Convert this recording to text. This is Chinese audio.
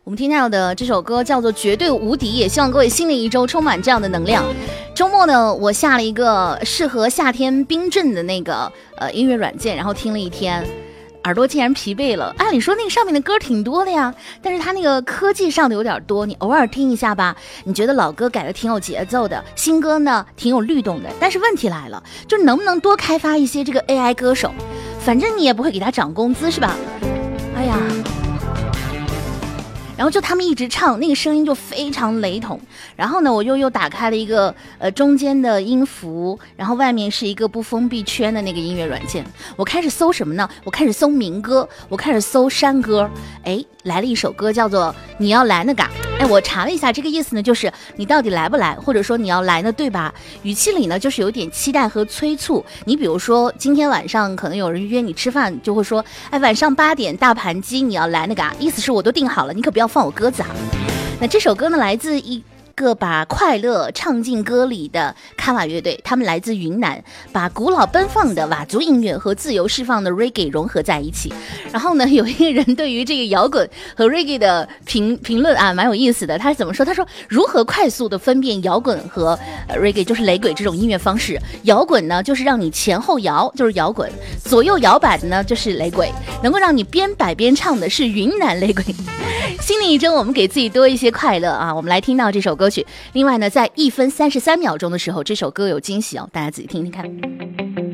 我们听到的这首歌叫做《绝对无敌》，也希望各位新的一周充满这样的能量。周末呢，我下了一个适合夏天冰镇的那个音乐软件，然后听了一天，耳朵竟然疲惫了。按理说那个上面的歌挺多的呀，但是它那个科技上的有点多，你偶尔听一下吧，你觉得老歌改的挺有节奏的，新歌呢挺有律动的。但是问题来了，就能不能多开发一些这个 AI 歌手？反正你也不会给他涨工资是吧？哎呀。然后就他们一直唱，那个声音就非常雷同。然后呢，我又打开了一个中间的音符，然后外面是一个不封闭圈的那个音乐软件。我开始搜什么呢？我开始搜民歌，我开始搜山歌。哎，来了一首歌叫做《你要来那嘎》。哎，我查了一下，这个意思呢，就是你到底来不来，或者说你要来呢，对吧？语气里呢，就是有点期待和催促。你比如说，今天晚上可能有人约你吃饭，就会说，哎，晚上8点大盘鸡，你要来那嘎，意思是我都定好了，你可不要放我鸽子啊。那这首歌呢，来自一个把快乐唱进歌里的卡瓦乐队，他们来自云南，把古老奔放的佤族音乐和自由释放的 reggae 融合在一起。然后呢，有一个人对于这个摇滚和 reggae 的评论啊，蛮有意思的。他是怎么说？他说如何快速的分辨摇滚和reggae， 就是雷鬼这种音乐方式。摇滚呢，就是让你前后摇，就是摇滚；左右摇摆的呢，就是雷鬼；能够让你边摆边唱的是云南雷鬼。新的一周，我们给自己多一些快乐啊！我们来听到这首歌曲。另外呢，在1分33秒钟的时候，这首歌有惊喜哦，大家仔细听听看。